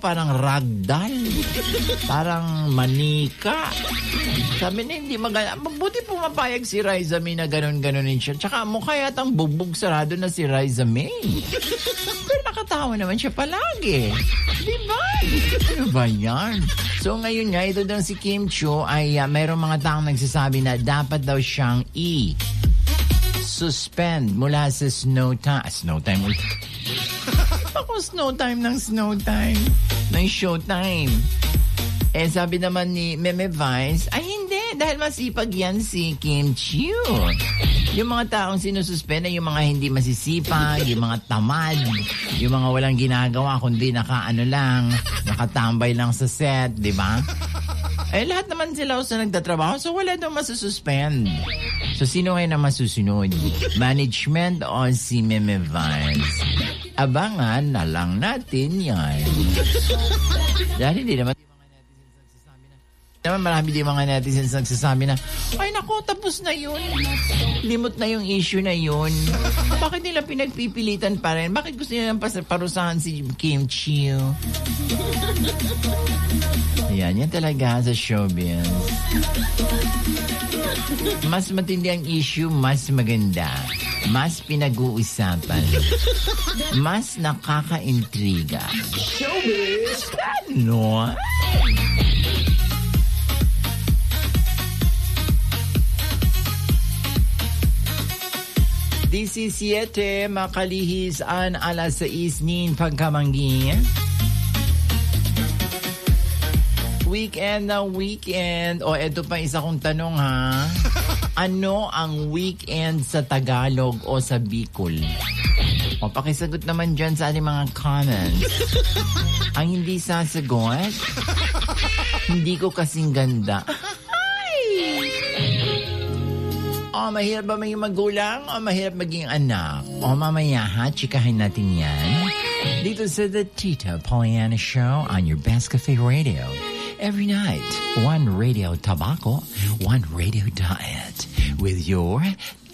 parang ragdoll. Parang manika. Sabi niya, hindi maganda. Mabuti pumapayag si Riza May na ganon-ganonin siya. Tsaka mukha yatang bugbog sarado na si Riza May. Pero nakatawa naman siya palagi. Diba? Ano ba yan? So ngayon nga, ito daw si Kim Chiu ay mayroong mga taong nagsasabi na dapat daw siyang suspend mula sa snow time. Ako snow time ng showtime. Eh sabi naman ni Meme Vice, ay hindi, dahil masipag yan si Kim Chiu. Yung mga taong sinususpend ay yung mga hindi masisipag, yung mga tamad, yung mga walang ginagawa kundi nakatambay lang sa set, di ba? Eh lahat naman sila sa nagtatrabaho, so wala daw masususpend. So sino ngayon na masusunod? Management o si Meme Vice? Abangan na lang natin yan. Dahil hindi naman marami din mga netizens nagsasabi na, ay nako, tapos na yun. Limot na yung issue na yun. Bakit nila pinagpipilitan pa rin? Bakit gusto nila parusahan si Kim Chiu? Yan talaga sa showbiz. Mas matindi ang issue, mas maganda. Mas pinag-uusapan. Mas nakaka-intriga. Showbiz! Ano? DC7, makalihis an alas 6 nin pagkamanggi. Weekend na weekend. O, eto pa isa kong tanong ha. Ano ang weekend sa Tagalog o sa Bicol? O, pakisagot naman dyan sa ating mga comments. Ang hindi sasagot, hindi ko kasing ganda. O, mahirap ba maging magulang o mahirap maging anak? O, mamaya ha, chikahin natin yan. Dito sa The Tita Pollyanna Show on your Best Cafe Radio. Every night, one radio tabaco, one radio diet. With your